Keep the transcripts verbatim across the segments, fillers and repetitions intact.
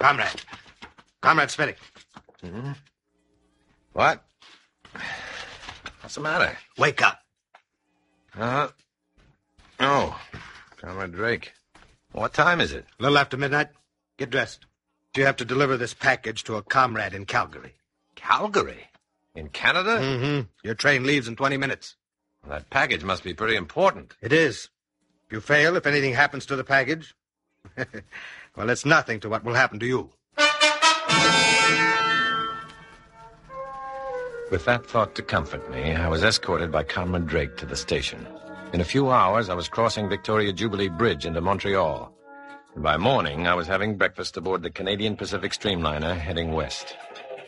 Comrade. Comrade Smitty. Mm-hmm. What? What's the matter? Wake up. Uh-huh. Oh, Comrade Drake. What time is it? A little after midnight. Get dressed. You have to deliver this package to a comrade in Calgary. Calgary? In Canada? Mm-hmm. Your train leaves in twenty minutes. Well, that package must be pretty important. It is. If you fail, if anything happens to the package, well, it's nothing to what will happen to you. With that thought to comfort me, I was escorted by Comrade Drake to the station. In a few hours, I was crossing Victoria Jubilee Bridge into Montreal. And by morning, I was having breakfast aboard the Canadian Pacific Streamliner heading west.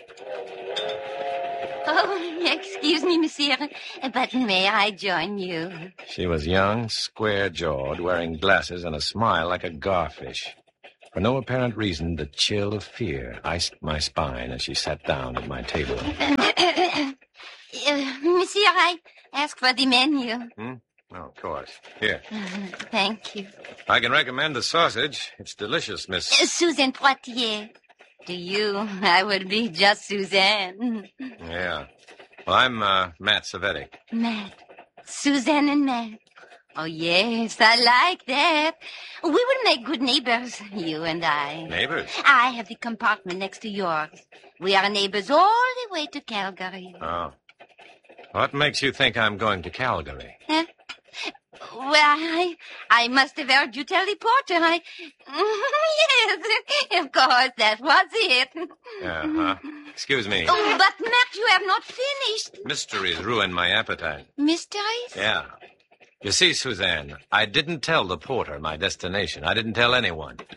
Oh, excuse me, monsieur, but may I join you? She was young, square-jawed, wearing glasses and a smile like a garfish. For no apparent reason, the chill of fear iced my spine as she sat down at my table. uh, monsieur, I ask for the menu. Hmm? Oh, of course. Here. Uh, thank you. I can recommend the sausage. It's delicious, Miss... Uh, Suzanne Poitier. To you, I would be just Suzanne. Yeah. Well, I'm uh, Matt Savetic. Matt. Suzanne and Matt. Oh, yes, I like that. We will make good neighbors, you and I. Neighbors? I have the compartment next to yours. We are neighbors all the way to Calgary. Oh. What makes you think I'm going to Calgary? Huh? Well, I, I must have heard you tell the porter. I, yes, of course, that was it. Uh-huh. Excuse me. Oh, but Matt, you have not finished. Mysteries ruin my appetite. Mysteries? Yeah. You see, Suzanne, I didn't tell the porter my destination. I didn't tell anyone.